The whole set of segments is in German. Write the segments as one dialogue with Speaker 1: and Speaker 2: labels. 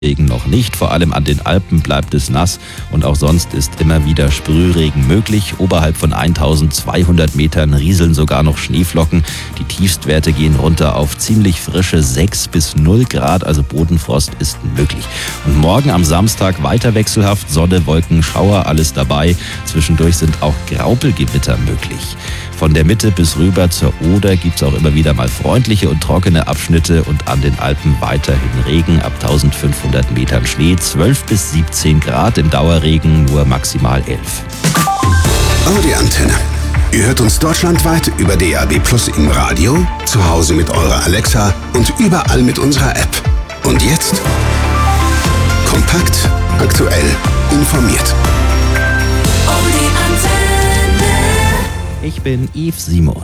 Speaker 1: Regen noch nicht, vor allem an den Alpen bleibt es nass und auch sonst ist immer wieder Sprühregen möglich. Oberhalb von 1200 Metern rieseln sogar noch Schneeflocken. Die Tiefstwerte gehen runter auf ziemlich frische 6 bis 0 Grad, also Bodenfrost ist möglich. Und morgen am Samstag weiter wechselhaft, Sonne, Wolken, Schauer, alles dabei. Zwischendurch sind auch Graupelgewitter möglich. Von der Mitte bis rüber zur Oder gibt es auch immer wieder mal freundliche und trockene Abschnitte und an den Alpen weiterhin Regen ab 1500 Metern Schnee, 12 bis 17 Grad, im Dauerregen nur maximal 11.
Speaker 2: Audi Antenne. Ihr hört uns deutschlandweit über DAB+ im Radio, zu Hause mit eurer Alexa und überall mit unserer App. Und jetzt kompakt, aktuell, informiert.
Speaker 3: Audi Antenne.
Speaker 1: Ich bin Yves Simon.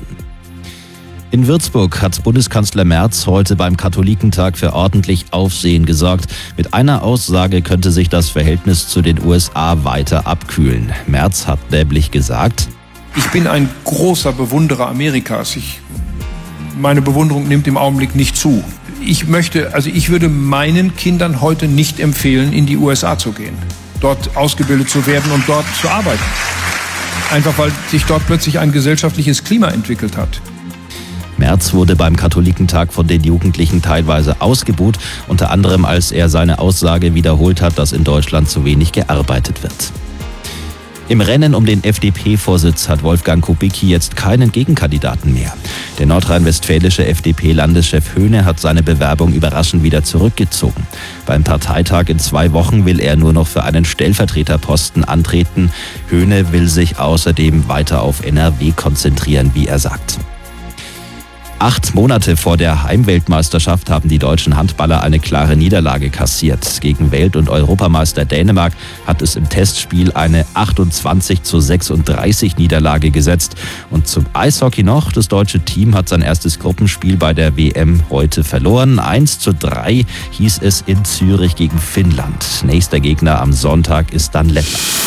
Speaker 1: In Würzburg hat Bundeskanzler Merz heute beim Katholikentag für ordentlich Aufsehen gesorgt. Mit einer Aussage könnte sich das Verhältnis zu den USA weiter abkühlen. Merz hat nämlich gesagt:
Speaker 4: Ich bin ein großer Bewunderer Amerikas. Meine Bewunderung nimmt im Augenblick nicht zu. Ich würde meinen Kindern heute nicht empfehlen, in die USA zu gehen, dort ausgebildet zu werden und dort zu arbeiten. Einfach weil sich dort plötzlich ein gesellschaftliches Klima entwickelt hat.
Speaker 1: Merz wurde beim Katholikentag von den Jugendlichen teilweise ausgebuht, unter anderem als er seine Aussage wiederholt hat, dass in Deutschland zu wenig gearbeitet wird. Im Rennen um den FDP-Vorsitz hat Wolfgang Kubicki jetzt keinen Gegenkandidaten mehr. Der nordrhein-westfälische FDP-Landeschef Höhne hat seine Bewerbung überraschend wieder zurückgezogen. Beim Parteitag in 2 Wochen will er nur noch für einen Stellvertreterposten antreten. Höhne will sich außerdem weiter auf NRW konzentrieren, wie er sagt. 8 Monate vor der Heimweltmeisterschaft haben die deutschen Handballer eine klare Niederlage kassiert. Gegen Welt- und Europameister Dänemark hat es im Testspiel eine 28:36 Niederlage gesetzt. Und zum Eishockey noch: Das deutsche Team hat sein erstes Gruppenspiel bei der WM heute verloren. 1:3 hieß es in Zürich gegen Finnland. Nächster Gegner am Sonntag ist dann Lettland.